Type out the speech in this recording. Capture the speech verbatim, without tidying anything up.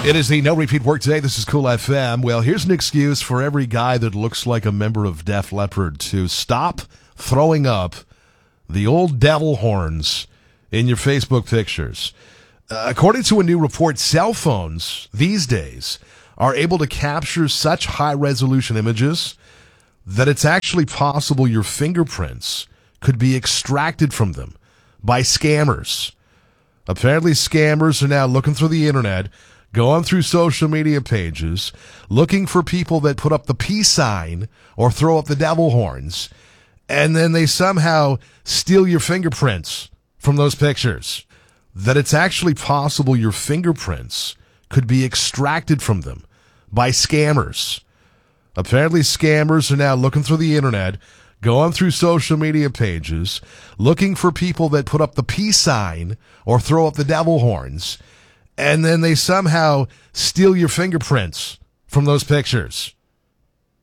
It is the No Repeat Workday. This is Cool F M. Well, here's an excuse for every guy that looks like a member of Def Leppard to stop throwing up the old devil horns in your Facebook pictures. Uh, according to a new report, cell phones these days are able to capture such high-resolution images that it's actually possible your fingerprints could be extracted from them by scammers. Apparently, scammers are now looking through the internet, going through social media pages, looking for people that put up the peace sign or throw up the devil horns, and then they somehow steal your fingerprints from those pictures. That it's actually possible your fingerprints could be extracted from them by scammers. Apparently, scammers are now looking through the internet, going through social media pages, looking for people that put up the peace sign or throw up the devil horns, and then they somehow steal your fingerprints from those pictures.